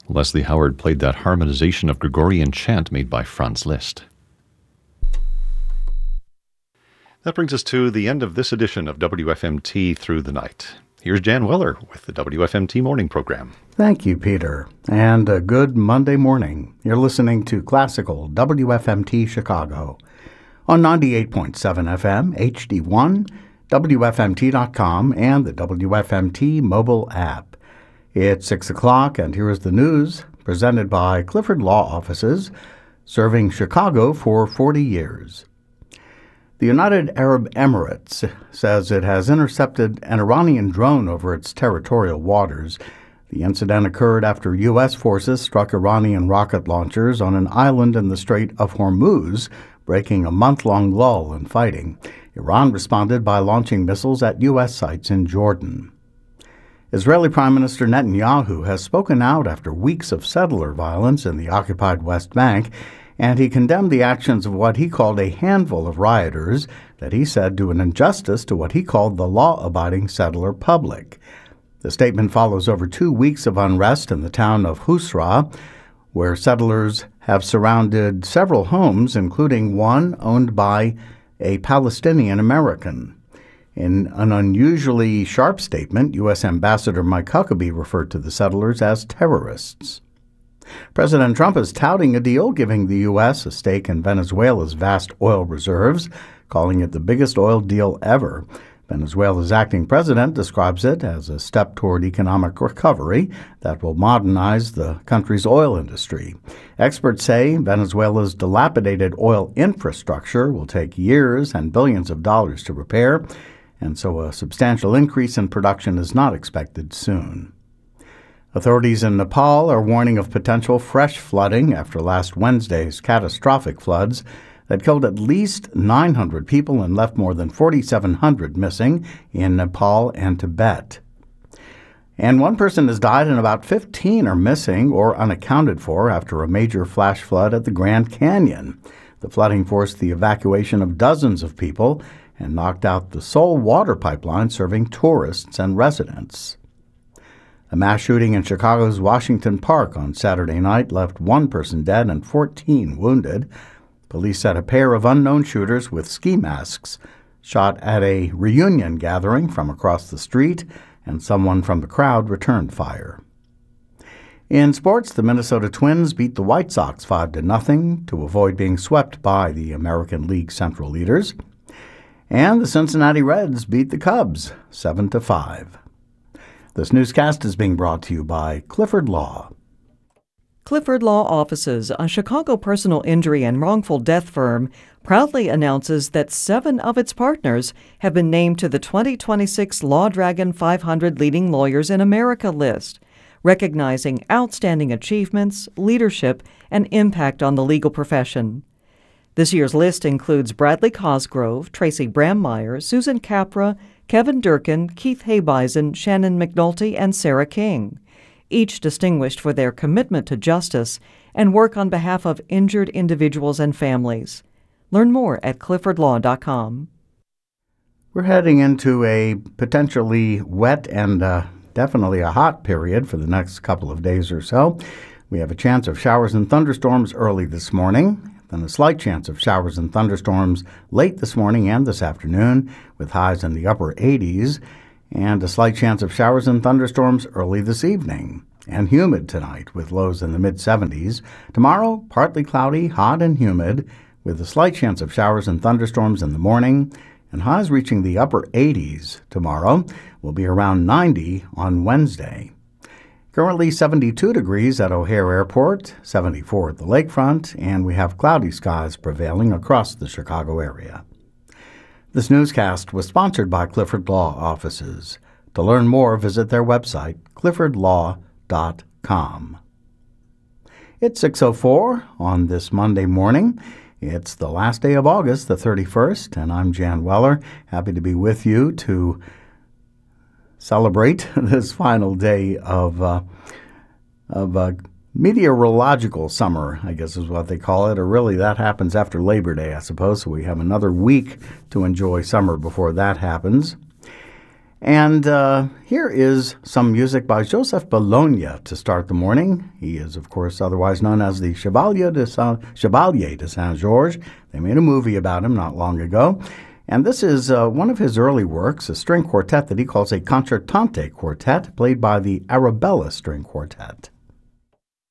Leslie Howard played that harmonization of Gregorian chant made by Franz Liszt. That brings us to the end of this edition of WFMT Through the Night. Here's Jan Weller with the WFMT Morning Program. Thank you, Peter, and a good Monday morning. You're listening to Classical WFMT Chicago on 98.7 FM, HD1, WFMT.com, and the WFMT mobile app. It's 6 o'clock, and here is the news presented by Clifford Law Offices, serving Chicago for 40 years. The United Arab Emirates says it has intercepted an Iranian drone over its territorial waters. The incident occurred after U.S. forces struck Iranian rocket launchers on an island in the Strait of Hormuz, breaking a month-long lull in fighting. Iran responded by launching missiles at U.S. sites in Jordan. Israeli Prime Minister Netanyahu has spoken out after weeks of settler violence in the occupied West Bank, and he condemned the actions of what he called a handful of rioters that he said do an injustice to what he called the law-abiding settler public. The statement follows over 2 weeks of unrest in the town of Husra, where settlers have surrounded several homes, including one owned by a Palestinian American. In an unusually sharp statement, U.S. Ambassador Mike Huckabee referred to the settlers as terrorists. President Trump is touting a deal giving the U.S. a stake in Venezuela's vast oil reserves, calling it the biggest oil deal ever. Venezuela's acting president describes it as a step toward economic recovery that will modernize the country's oil industry. Experts say Venezuela's dilapidated oil infrastructure will take years and billions of dollars to repair, and so a substantial increase in production is not expected soon. Authorities in Nepal are warning of potential fresh flooding after last Wednesday's catastrophic floods that killed at least 900 people and left more than 4,700 missing in Nepal and Tibet. And one person has died and about 15 are missing or unaccounted for after a major flash flood at the Grand Canyon. The flooding forced the evacuation of dozens of people and knocked out the sole water pipeline serving tourists and residents. A mass shooting in Chicago's Washington Park on Saturday night left one person dead and 14 wounded. Police said a pair of unknown shooters with ski masks shot at a reunion gathering from across the street, and someone from the crowd returned fire. In sports, the Minnesota Twins beat the White Sox 5-0 to avoid being swept by the American League Central leaders. And the Cincinnati Reds beat the Cubs 7-5. This newscast is being brought to you by Clifford Law. Clifford Law Offices, a Chicago personal injury and wrongful death firm, proudly announces that 7 of its partners have been named to the 2026 Law Dragon 500 Leading Lawyers in America list, recognizing outstanding achievements, leadership, and impact on the legal profession. This year's list includes Bradley Cosgrove, Tracy Brammeyer, Susan Capra, Kevin Durkin, Keith Habeisen, Shannon McNulty, and Sarah King, each distinguished for their commitment to justice and work on behalf of injured individuals and families. Learn more at cliffordlaw.com. We're heading into a potentially wet and definitely a hot period for the next couple of days or so. We have a chance of showers and thunderstorms early this morning, then a slight chance of showers and thunderstorms late this morning and this afternoon, with highs in the upper 80s, and a slight chance of showers and thunderstorms early this evening, and humid tonight with lows in the mid-70s. Tomorrow, partly cloudy, hot and humid, with a slight chance of showers and thunderstorms in the morning, and highs reaching the upper 80s tomorrow. Will be around 90 on Wednesday. Currently 72 degrees at O'Hare Airport, 74 at the lakefront, and we have cloudy skies prevailing across the Chicago area. This newscast was sponsored by Clifford Law Offices. To learn more, visit their website, cliffordlaw.com. It's 6:04 on this Monday morning. It's the last day of August, the 31st, and I'm Jan Weller, happy to be with you to celebrate this final day of meteorological summer, I guess is what they call it, or really that happens after Labor Day, I suppose, so we have another week to enjoy summer before that happens. And here is some music by Joseph Bologna to start the morning. He is, of course, otherwise known as the Chevalier de Saint-Georges. They made a movie about him not long ago. And this is one of his early works, a string quartet that he calls a concertante quartet, played by the Arabella String Quartet.